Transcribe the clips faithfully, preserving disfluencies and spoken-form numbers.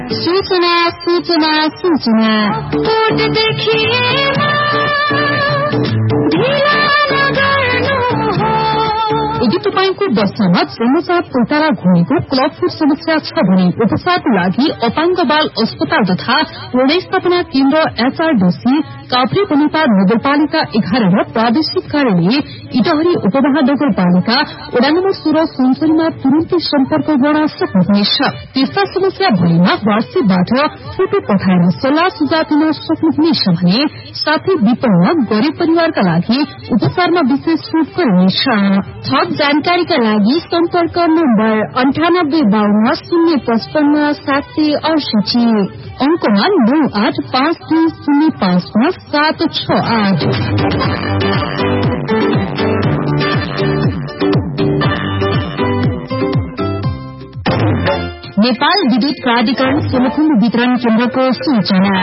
सूचना सूचना सूचना यदि तपाईंको बस्नमा जन्मजात पैताला घुमेको क्लबफुट समस्या छ भने उपचारको लागि अपाङ्ग बाल अस्पताल तथा पुनर्स्थापना केन्द्र एचआरडीसी काभ्रे बनेपा नगरपालिका एघार र प्रादेशिक कार्यालय इटहरी उपमहानगरपालिका वडा नम्बर सोह्र सुनसरीमा तुरन्तै सम्पर्क गर्न सक्नुहुनेछ। त्यस्ता समस्या भएमा वाट्सएपबाट फोटो पठाएर सल्लाह सुझाव दिन सक्नुहुनेछ भने साथै विपन्न गरीब परिवारका लागि उपचारमा विशेष छुट गरिनेछ। थप जानकारीका लागि सम्पर्क नम्बर अन्ठानब्बे बाहन्न शून्य पचपन्न सात सय अडसठी अंकमा नौ आठ पाँच दुई शून्य पाँचमा सात छ आठ। नेपाल विद्युत प्राधिकरण सोलुखुम्बु वितरण केन्द्रको सूचना।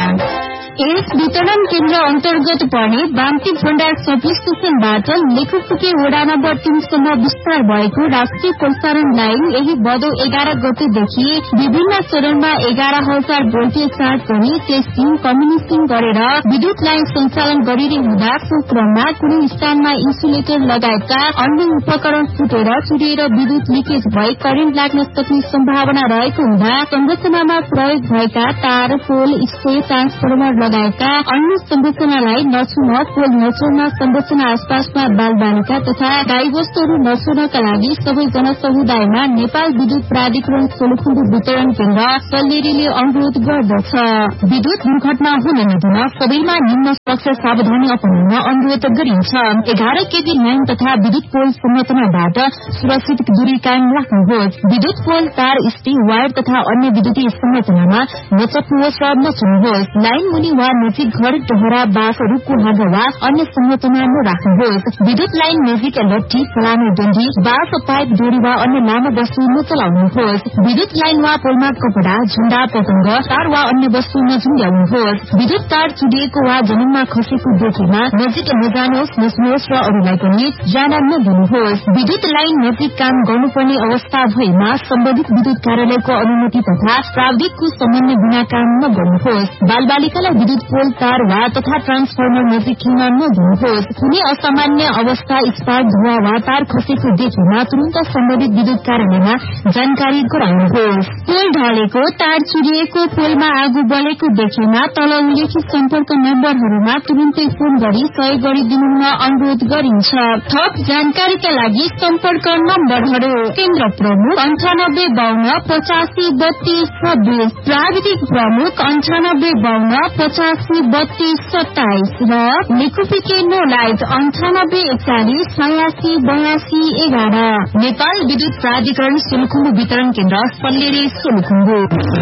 यस वितरण केन्द्र अन्तर्गत पर्ने बान्ती भण्डार सब स्टेशनबाट लेखुपुके वडा नम्बर तीनसम्म विस्तार भएको राष्ट्रिय प्रसारण लाइन यही भदौ एघार गतेदेखि विभिन्न चरणमा एघार हजार भोल्टेज चार्ज पनि टेस्टिङ कम्युनिकेशन गरेर विद्युत लाइन सञ्चालन गरिरहँदा सो क्रममा कुनै स्थानमा इन्सुलेटर लगायतका अन्य उपकरण फुटेर चुरिएर विद्युत लिकेज भई करेन्ट लाग्न सक्ने सम्भावना रहेको हुँदा संरचनामा प्रयोग भएका तार पोल स्प्रे ट्रान्सफर्मर लगायतका अन्य संरचनालाई नछुन, पोल नछोड्न, संरचना आसपासमा बाल बालिका तथा गाई वस्तुहरू नछोड्नका लागि सबै जनसमुदायमा नेपाल विद्युत प्राधिकरण सोलुखुम्बु वितरण केन्द्र सल्लेरीले अनुरोध गर्दछ। विद्युत दुर्घटना हुन नदिन सबैमा निम्न सुरक्षा सावधानी अपनाउन अनुरोध गरिन्छ। एघार केबी लाइन तथा विद्युत पोल संरचनाबाट सुरक्षित दूरी कायम राख्नुहोस्। विद्युत पोल, तार, स्टी, वायर तथा अन्य विद्युतीय संरचनामा नचप्नुहोस् र नछुनुहोस्। लाइन मुनि वा नजिक घर, डहरा, बाँस, रुखको हाँगा वा अन्य संरचना नराख्नुहोस्। विद्युत लाइन नजिक लट्ठी, फलामे डन्डी, बाँस, पाइप, डोरी वा अन्य लामो वस्तु नचलाउनुहोस्। विद्युत लाइन वा पोलमा कपडा, झण्डा, पतंग, तार वा अन्य वस्तु नझुण्ड्याउनुहोस्। विद्युत तार चुडिएको वा जमिनमा खसेको देखेमा नजिक नजानुहोस्, नछुनुहोस् र अरूलाई पनि जान नदिनुहोस्। विद्युत लाइन नजिक काम गर्नुपर्ने अवस्था भएमा सम्बन्धित विद्युत कार्यालयको अनुमति तथा प्राविधिकको समन्वय बिना काम नगर्नुहोस्। बाल बालिकालाई विद्युत पोल, तार वा तथा ट्रान्सफर्मर नजिक खेल्न नदिनुहोस्। कुनै असामान्य अवस्था, स्पार्क, धुवा वा तार खसेको देखेमा तुरन्त सम्बन्धित विद्युत कार्यालयमा जानकारी गराउनुहोस्। पोल ढलेको, तार चुरिएको, पोलमा आगो बलेको देखेमा तल उल्लेखित सम्पर्क नम्बरहरूमा तुरन्तै फोन गरी सहयोग गरिदिनुहुन अनुरोध गरिन्छ। थप जानकारीका लागि सम्पर्क नम्बरहरू: केन्द्र प्रमुख अन्ठानब्बे बाहन्न पचासी बत्तीस छब्बीस, प्राविधिक प्रमुख अन्ठानब्बे बाहन्न पचासी बत्तीस सत्ताइस र लेखुपिके नो लाइट अन्ठानब्बे एकचालिस छयासी बयासी एघार। नेपाल विद्युत प्राधिकरण सोलुखुम्बु वितरण केन्द्र सल्लेरी सोलुखुम्बु।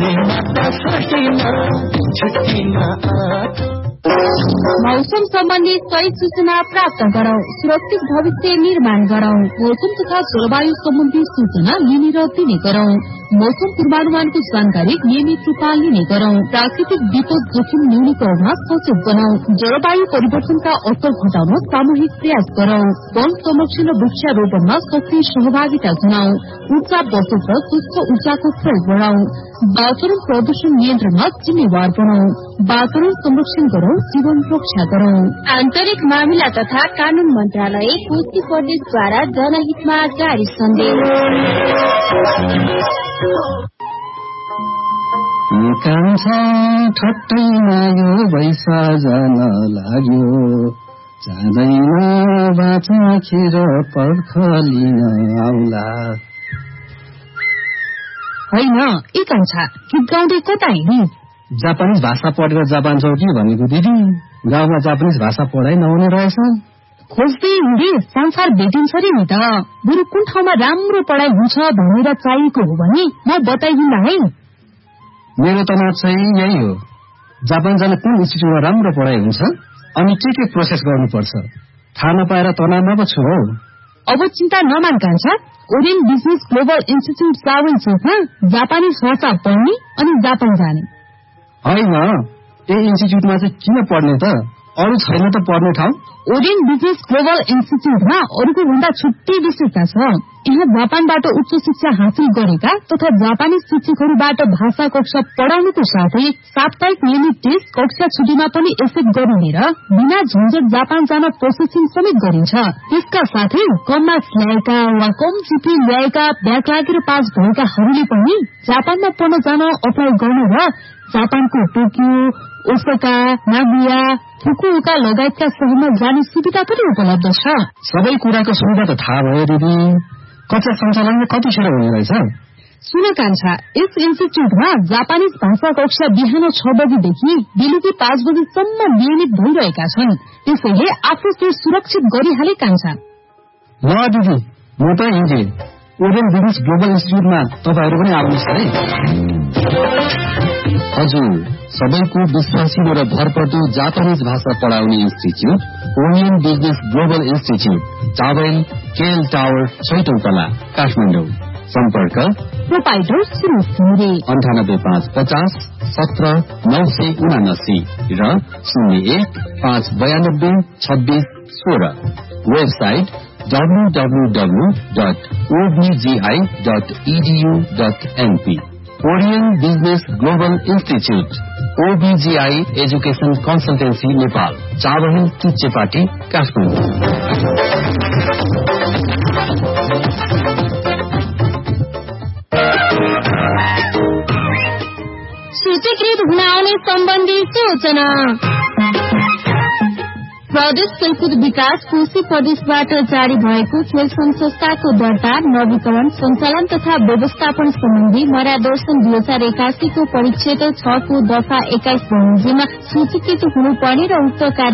मौसम सम्बन्धी सही सूचना प्राप्त गरौं, सुरक्षित भविष्य निर्माण गरौं। मौसम तथा जलवायु सम्बन्धी सूचना लिने र दिने गरौं। मौसम पूर्वानुमानको जानकारी नियमित रूपमा लिने गरौं। प्राकृतिक विपद जोखिम न्यूनीकरणमा सचेत बनाऊ। जलवायु परिवर्तनका असर घटाउन सामूहिक प्रयास गरौं। वन संरक्षण र वृक्षारोपणमा सक्रिय सहभागिता जनाऊ। ऊर्जा बचत र शुद्ध ऊर्जाको प्रयोग बढ़ाऊ। वातावरण प्रदूषण नियन्त्रणमा जिम्मेवार बनाऊ। वातावरण संरक्षण गरौं, जीवन रक्षा गरौं। आन्तरिक मामिला तथा कानून मन्त्रालय, कोशी प्रदेशद्वारा जनहितमा जारी सन्देश। कान्छा ठट्टैमा यो बैसा जान लाग्यो, जाँदैन बाँच्न खेर पर्ख लिन आउला। होइन ए कान्छा, गीत गाउँदै कता हिँडी? जापानिज भाषा पढेर जापान जाऊ कि भनेको दिदी। गाउँमा जापानिज भाषा पढाइ नहुने रहेछ। खोज्दै हिँडी संसार भेटिन्छ रे नि त। बरु कुन ठाउँमा राम्रो पढाइ हुन्छ भनेर चाहिएको हो भने म बताइदिन्ला है। मेरो तनाव चाहिँ यही हो, जापान जाने कुन इन्स्टिट्युटमा राम्रो पढाइ हुन्छ अनि के के प्रोसेस गर्नुपर्छ थाहा नपाएर तनावमा पो छु हौ। अब चिन्ता नमान कान्छा, Orion business global institute travel सेन्समा Japanese भाषा पढ्ने अनि जापान जाने। होइन, यो इन्स्टिट्युटमा चाहिँ किन पढ्ने त? अरू छैन त पढ्ने ठाउँ? ओरियन बिजनेस ग्लोबल इन्स्टिट्युटमा अरूको भन्दा छुट्टै विशेषता छ। यहाँ जापानबाट उच्च शिक्षा हासिल गरेका तथा जापानी शिक्षकहरूबाट भाषा कक्षा पढ़ाउनुको साथै साप्ताहिक नियमित टेस्ट कक्षा छुट्टीमा पनि एक्सेप्ट गरिने र बिना झन्झट जापान जान प्रोसेसिङ समेत गरिन्छ। त्यसका साथै कम मार्क्स ल्याएका वा कम जिपी ल्याएका ब्याक लागेर पास भएकाहरूले पनि जापानमा पढ्न जान अप्लाई गर्न र जापानको टोकियो, ओसाका, नागोया, फुकुओका लगायतका शहरमा जाने सुविधा पनि उपलब्ध छ। सबै कुराको सुविधा त थाहा भयो दिदी, कक्षा सञ्चालन कतिखेर हुने रहेछ? सुन कान्छा, यस इन्स्टिच्युटमा जापानिज भाषा कक्षा बिहान छ बजेदेखि बेलुकी पाँच बजेसम्म नियमित भइरहेका छन्। त्यसैले आफ्नो शिर सुरक्षित गरिहाले कान्छा। ल दिदी, म त हिँडे ओरेन बिजनेस ग्लोबल इन्स्टिच्युटमा तपाईहरू पनि आउनुहोस् है। हजुर, सबैको विश्वासिलो र भरपर्दो जापानिज भाषा पढ़ाउने institute Orion business global institute, towel KL tower, छैटौं तला, काठमाडौँ। सम्पर्क प्रोपाइटर सुरेश घिमिरे अन्ठानब्बे पाँच पचास सत्र नौ सय उनासी र शून्य एक पाँच बयानब्बे छब्बीस सोह्र। Website W W W dot ओबीजीआई dot edu dot NP. Orion business global institute, ओबीजीआई education consultancy Nepal, Chabahil किच्चेपाटी, Kathmandu. सूचीकृत हुन आउने सम्बन्धी सूचना। प्रदेश खेलकुद विकास कोशी प्रदेशबाट जारी भएको खेल संघ संस्थाको दर्ता, नवीकरण, सञ्चालन तथा व्यवस्थापन सम्बन्धी मार्गदर्शन दुई हजार एकासी को परिच्छेद छ को दफा एक्काइस बमोजिममा सूचीकृत हुनुपर्ने र उक्त कार्य